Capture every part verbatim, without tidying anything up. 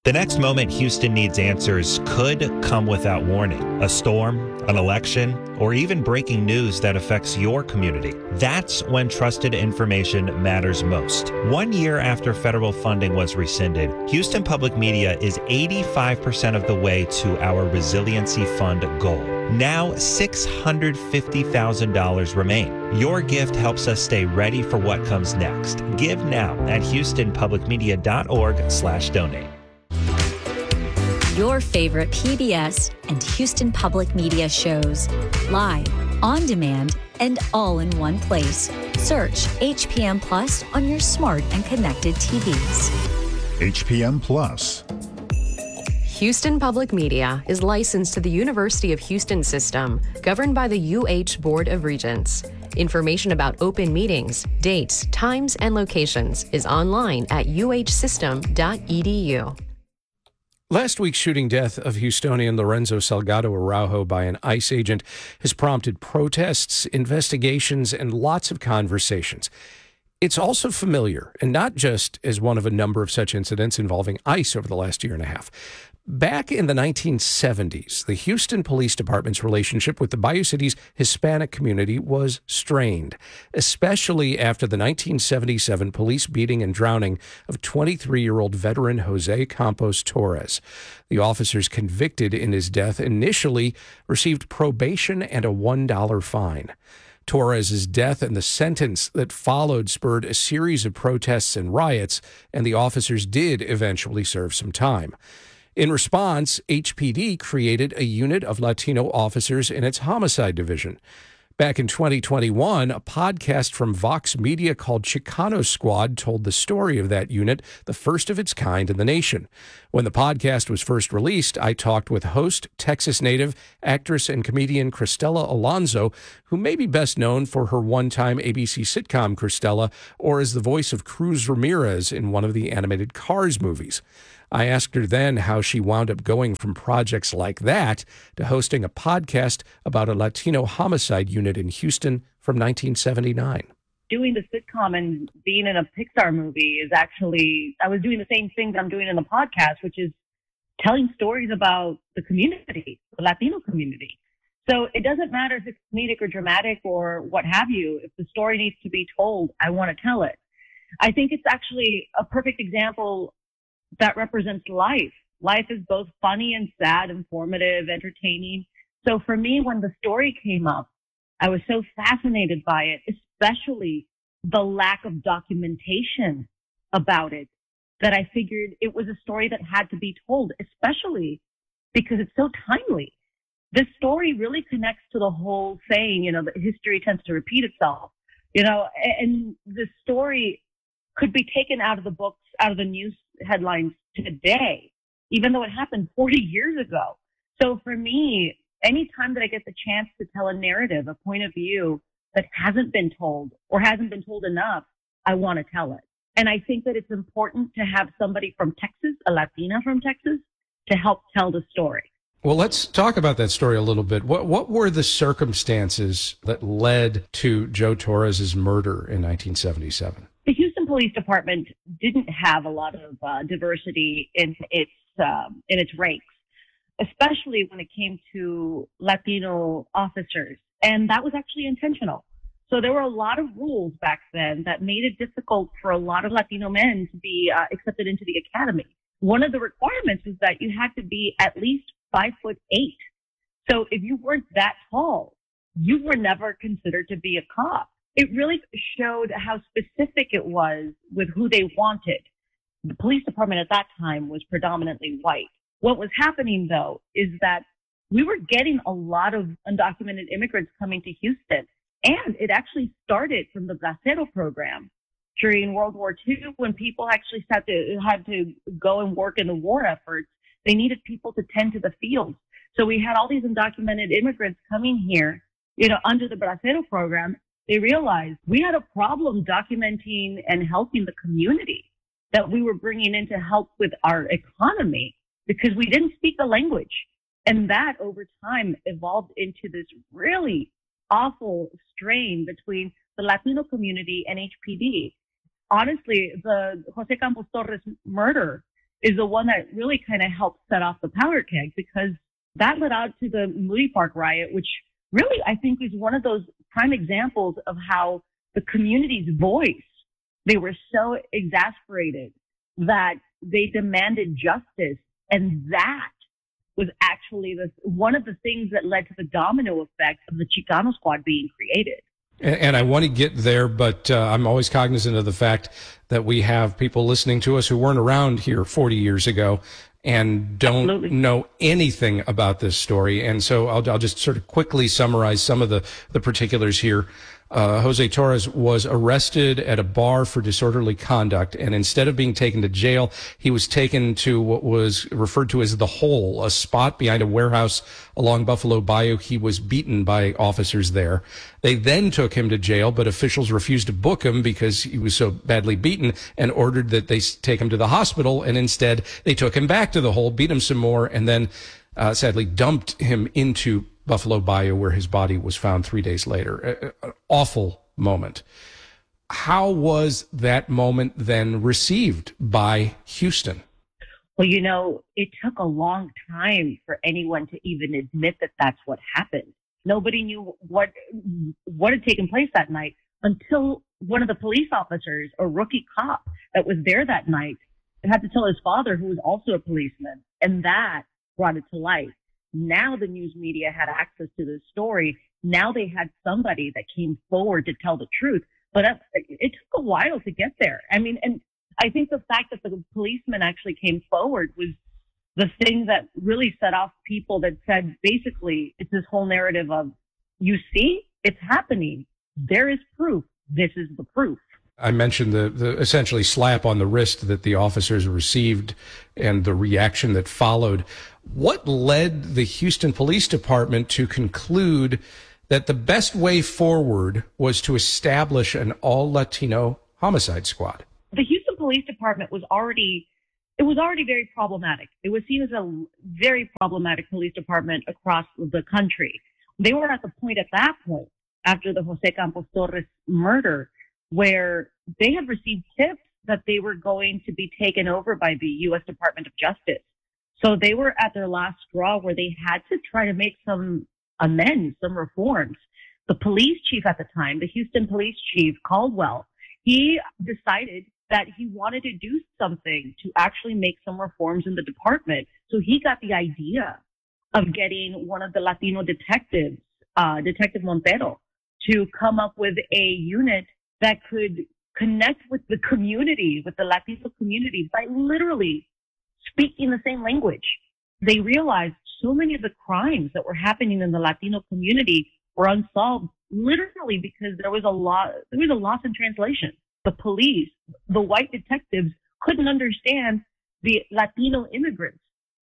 The next moment Houston needs answers could come without warning. A storm, an election, or even breaking news that affects your community. That's when trusted information matters most. One year after federal funding was rescinded, Houston Public Media is eighty-five percent of the way to our Resiliency Fund goal. Now, six hundred fifty thousand dollars remain. Your gift helps us stay ready for what comes next. Give now at houstonpublicmedia.org slash donate. Your favorite P B S and Houston Public Media shows, live, on demand, and all in one place. Search H P M Plus on your smart and connected T Vs. H P M Plus. Houston Public Media is licensed to the University of Houston system, governed by the U H Board of Regents. Information about open meetings, dates, times, and locations is online at u h system dot e d u. Last week's shooting death of Houstonian Lorenzo Salgado Araujo by an ICE agent has prompted protests, investigations, and lots of conversations. It's also familiar, and not just as one of a number of such incidents involving ICE over the last year and a half. Back in the nineteen seventies, the Houston Police Department's relationship with the Bayou City's Hispanic community was strained, especially after the nineteen seventy-seven police beating and drowning of twenty-three-year-old veteran Jose Campos Torres. The officers convicted in his death initially received probation and a one dollar fine. Torres' death and the sentence that followed spurred a series of protests and riots, and the officers did eventually serve some time. In response, H P D created a unit of Latino officers in its homicide division. Back in twenty twenty-one, a podcast from Vox Media called Chicano Squad told the story of that unit, the first of its kind in the nation. When the podcast was first released, I talked with host, Texas native, actress, and comedian Cristela Alonzo, who may be best known for her one-time A B C sitcom Cristela, or as the voice of Cruz Ramirez in one of the animated Cars movies. I asked her then how she wound up going from projects like that to hosting a podcast about a Latino homicide unit in Houston from nineteen seventy-nine. Doing the sitcom and being in a Pixar movie is actually, I was doing the same thing that I'm doing in the podcast, which is telling stories about the community, the Latino community. So it doesn't matter if it's comedic or dramatic or what have you. If the story needs to be told, I want to tell it. I think it's actually a perfect example that represents life. Life is both funny and sad, informative, entertaining. So for me, when the story came up, I was so fascinated by it, especially the lack of documentation about it, that I figured it was a story that had to be told, especially because it's so timely. This story really connects to the whole saying, you know, that history tends to repeat itself, you know, and the story could be taken out of the books, out of the news headlines today, even though it happened forty years ago. So for me, anytime that I get the chance to tell a narrative, a point of view that hasn't been told or hasn't been told enough, I want to tell it. And I think that it's important to have somebody from Texas, a Latina from Texas, to help tell the story. Well, let's talk about that story a little bit. What what were the circumstances that led to Joe Torres' murder in nineteen seventy-seven? The Houston Police Department didn't have a lot of uh, diversity in its um, in its ranks, especially when it came to Latino officers, and that was actually intentional. So there were a lot of rules back then that made it difficult for a lot of Latino men to be uh, accepted into the academy. One of the requirements was that you had to be at least five foot eight. So if you weren't that tall, you were never considered to be a cop. It really showed how specific it was with who they wanted. The police department at that time was predominantly white. What was happening, though, is that we were getting a lot of undocumented immigrants coming to Houston. And it actually started from the Bracero program during World War Two, when people actually had to, had to go and work in the war efforts. They needed people to tend to the fields. So we had all these undocumented immigrants coming here, you know, under the Bracero program. They realized we had a problem documenting and helping the community that we were bringing in to help with our economy because we didn't speak the language. And that over time evolved into this really awful strain between the Latino community and H P D. Honestly, the Jose Campos Torres murder is the one that really kind of helped set off the powder keg, because that led out to the Moody Park riot, which really I think is one of those prime examples of how the community's voice, they were so exasperated that they demanded justice. And that was actually the, one of the things that led to the domino effect of the Chicano Squad being created. And, and I want to get there, but uh, I'm always cognizant of the fact that we have people listening to us who weren't around here forty years ago and don't Absolutely. know anything about this story. And so I'll, I'll just sort of quickly summarize some of the, the particulars here. Uh, Jose Torres was arrested at a bar for disorderly conduct, and instead of being taken to jail, he was taken to what was referred to as the Hole, a spot behind a warehouse along Buffalo Bayou. He was beaten by officers there. They then took him to jail, but officials refused to book him because he was so badly beaten and ordered that they take him to the hospital, and instead they took him back to the Hole, beat him some more, and then uh, sadly dumped him into Buffalo Bayou, where his body was found three days later. An awful moment. How was that moment then received by Houston? Well, you know, it took a long time for anyone to even admit that that's what happened. Nobody knew what what had taken place that night until one of the police officers, a rookie cop that was there that night, had to tell his father, who was also a policeman, and that brought it to light. Now the news media had access to this story. Now they had somebody that came forward to tell the truth. But it took a while to get there. I mean, and I think the fact that the policeman actually came forward was the thing that really set off people that said, basically, it's this whole narrative of, you see, it's happening. There is proof. This is the proof. I mentioned the, the essentially slap on the wrist that the officers received and the reaction that followed. What led the Houston Police Department to conclude that the best way forward was to establish an all-Latino homicide squad? The Houston Police Department was already, it was already very problematic. It was seen as a very problematic police department across the country. They were at the point at that point, after the Jose Campos Torres murder, where they had received tips that they were going to be taken over by the U S Department of Justice. So they were at their last straw where they had to try to make some amends, some reforms. The police chief at the time, the Houston police chief, Caldwell, he decided that he wanted to do something to actually make some reforms in the department. So he got the idea of getting one of the Latino detectives, uh, Detective Montero, to come up with a unit that could connect with the community, with the Latino community, by literally speaking the same language. They realized so many of the crimes that were happening in the Latino community were unsolved, literally because there was a lot, there was a loss in translation. The police, the white detectives couldn't understand the Latino immigrants.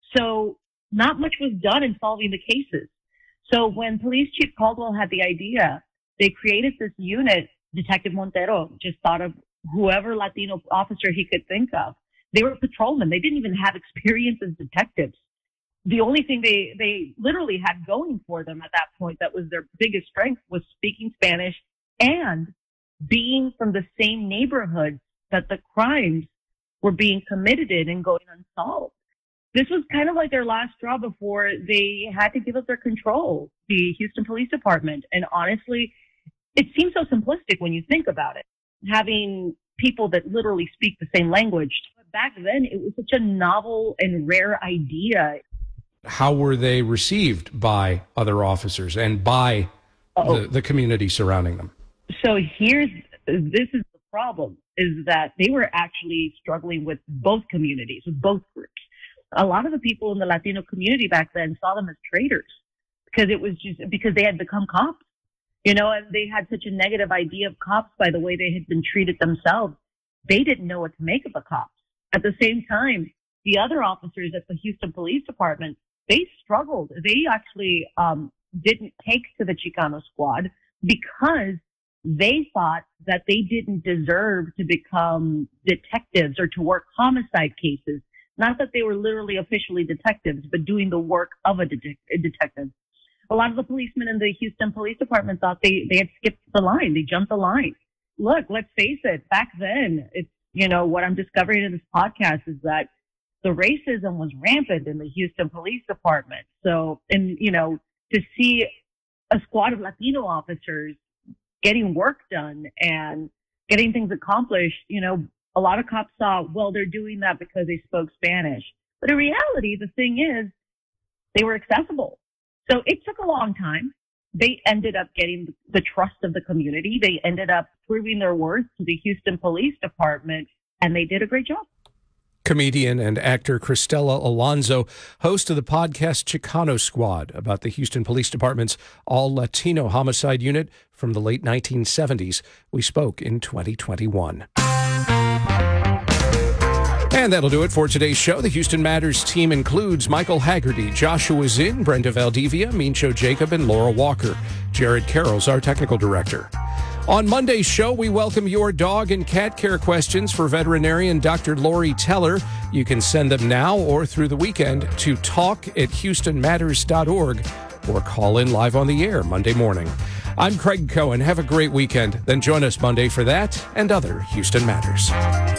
So not much was done in solving the cases. So when Police Chief Caldwell had the idea, they created this unit. Detective Montero just thought of whoever Latino officer he could think of. They were patrolmen. They didn't even have experience as detectives. The only thing they, they literally had going for them at that point that was their biggest strength was speaking Spanish and being from the same neighborhood that the crimes were being committed in and going unsolved. This was kind of like their last straw before they had to give up their control, the Houston Police Department. And honestly, it seems so simplistic when you think about it, having people that literally speak the same language. But back then, it was such a novel and rare idea. How were they received by other officers and by the, the community surrounding them? So here's, this is the problem, is that they were actually struggling with both communities, with both groups. A lot of the people in the Latino community back then saw them as traitors because it was just because they had become cops. You know, and they had such a negative idea of cops by the way they had been treated themselves. They didn't know what to make of the cops. At the same time, the other officers at the Houston Police Department, they struggled. They actually um, didn't take to the Chicano Squad because they thought that they didn't deserve to become detectives or to work homicide cases. Not that they were literally officially detectives, but doing the work of a, det- a detective. A lot of the policemen in the Houston Police Department thought they, they had skipped the line. They jumped the line. Look, let's face it. Back then, it's, you know, what I'm discovering in this podcast is that the racism was rampant in the Houston Police Department. So, and, you know, to see a squad of Latino officers getting work done and getting things accomplished, you know, a lot of cops thought, well, they're doing that because they spoke Spanish. But in reality, the thing is, they were accessible. So it took a long time. They ended up getting the trust of the community. They ended up proving their worth to the Houston Police Department, and they did a great job. Comedian and actor Cristela Alonzo, host of the podcast Chicano Squad, about the Houston Police Department's all-Latino homicide unit from the late nineteen seventies. We spoke in twenty twenty-one. And that'll do it for today's show. The Houston Matters team includes Michael Haggerty, Joshua Zinn, Brenda Valdivia, Mincho Jacob, and Laura Walker. Jared Carroll's our technical director. On Monday's show, we welcome your dog and cat care questions for veterinarian Doctor Lori Teller. You can send them now or through the weekend to talk at houston matters dot org or call in live on the air Monday morning. I'm Craig Cohen. Have a great weekend. Then join us Monday for that and other Houston Matters.